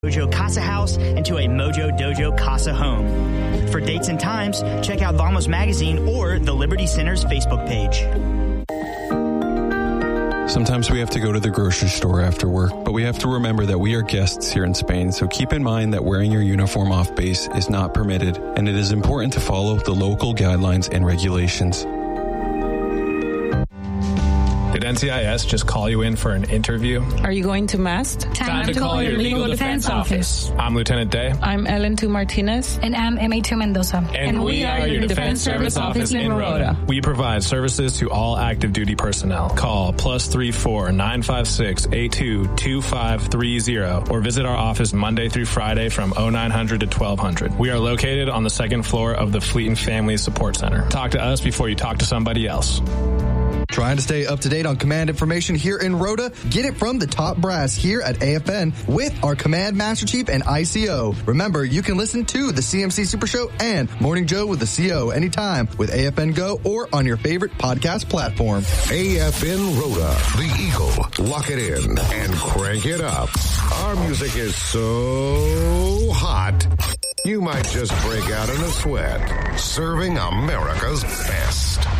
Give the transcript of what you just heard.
Mojo Casa House into a Mojo Dojo Casa home. For dates and times, check out Vamos Magazine or the Liberty Center's Facebook page. Sometimes we have to go to the grocery store after work, but we have to remember that we are guests here in Spain, so keep in mind that wearing your uniform off base is not permitted, and it is important to follow the local guidelines and regulations. Did NCIS just call you in for an interview? Are you going to MAST? Time to call your legal defense office. I'm Lieutenant Day. I'm Ellen 2 Martinez. And I'm MA2 Mendoza. And we are your Defense Service Office in Rota. We provide services to all active duty personnel. Call +34 956 82 2530 or visit our office Monday through Friday from 0900 to 1200. We are located on the second floor of the Fleet and Family Support Center. Talk to us before you talk to somebody else. Trying to stay up to date on command information here in Rota? Get it from the top brass here at AFN with our Command Master Chief and ICO. Remember, you can listen to the CMC Super Show and Morning Joe with the CO anytime with AFN Go or on your favorite podcast platform. AFN Rota, the Eagle. Lock it in and crank it up. Our music is so hot, you might just break out in a sweat. Serving America's best.